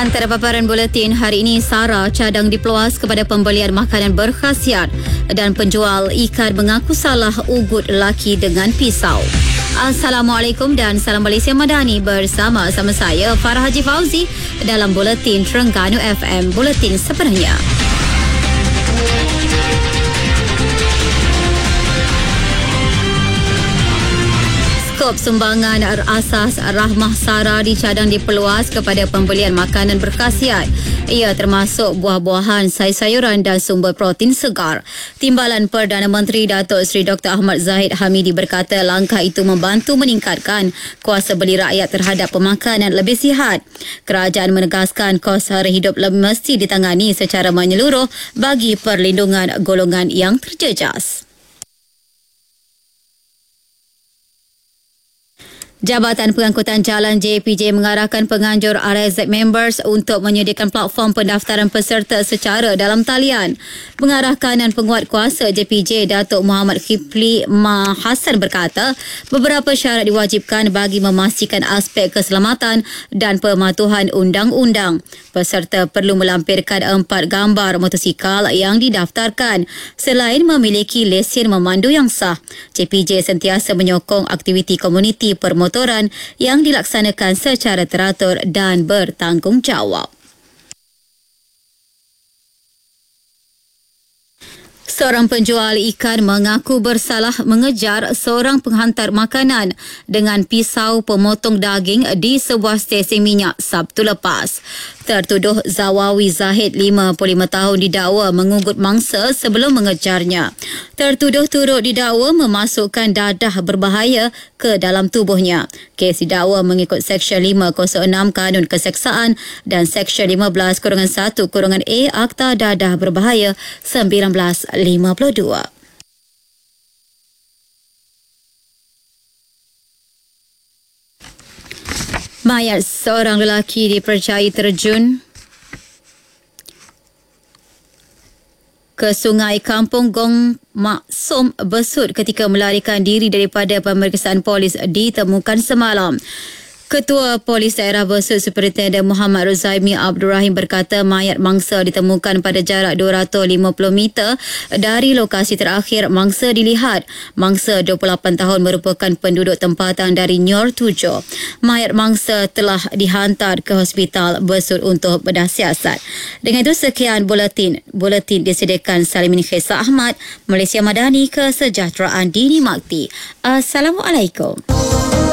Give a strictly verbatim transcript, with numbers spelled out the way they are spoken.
Antara paparan buletin hari ini, Sara cadang dipluas kepada pembelian makanan berkhasiat dan penjual ikan mengaku salah ugut lelaki dengan pisau. Assalamualaikum dan salam Malaysia Madani, bersama sama saya Farah Haji Fauzi dalam buletin Terengganu F M, buletin sepenuhnya. Skop sumbangan asas Rahmah Sara dicadang diperluas kepada pembelian makanan berkhasiat. Ia termasuk buah-buahan, sayur-sayuran dan sumber protein segar. Timbalan Perdana Menteri Datuk Seri Doktor Ahmad Zahid Hamidi berkata langkah itu membantu meningkatkan kuasa beli rakyat terhadap pemakanan lebih sihat. Kerajaan menegaskan kos sara hidup mesti ditangani secara menyeluruh bagi perlindungan golongan yang terjejas. Jabatan Pengangkutan Jalan J P J mengarahkan penganjur R S Z members untuk menyediakan platform pendaftaran peserta secara dalam talian. Pengarah kanan penguat kuasa J P J Datuk Muhammad Kipli Ma Hassan berkata, beberapa syarat diwajibkan bagi memastikan aspek keselamatan dan pematuhan undang-undang. Peserta perlu melampirkan empat gambar motosikal yang didaftarkan selain memiliki lesen memandu yang sah. J P J sentiasa menyokong aktiviti komuniti permotoran yang dilaksanakan secara teratur dan bertanggungjawab. Seorang penjual ikan mengaku bersalah mengejar seorang penghantar makanan dengan pisau pemotong daging di sebuah stesen minyak Sabtu lepas. Tertuduh Zawawi Zahid, lima puluh lima tahun, didakwa mengugut mangsa sebelum mengejarnya. Tertuduh turut didakwa memasukkan dadah berbahaya ke dalam tubuhnya. Kes didakwa mengikut Seksyen lima kosong enam Kanun Keseksaan dan Seksyen lima belas satu A Akta Dadah Berbahaya seribu sembilan ratus lima puluh dua. Mayat seorang lelaki dipercayai terjun ke sungai Kampung Gong Maksum Besut ketika melarikan diri daripada pemeriksaan polis ditemukan semalam. Ketua Polis Daerah Besut Superintendent Muhammad Ruzaimi Abdul Rahim berkata mayat mangsa ditemukan pada jarak dua ratus lima puluh meter dari lokasi terakhir mangsa dilihat. Mangsa dua puluh lapan tahun merupakan penduduk tempatan dari Nyor tujuh. Mayat mangsa telah dihantar ke Hospital Besut untuk bedah siasat. Dengan itu sekian buletin. Buletin disediakan Salimin Khesa Ahmad, Malaysia Madani, Kesejahteraan Dinikmati. Assalamualaikum.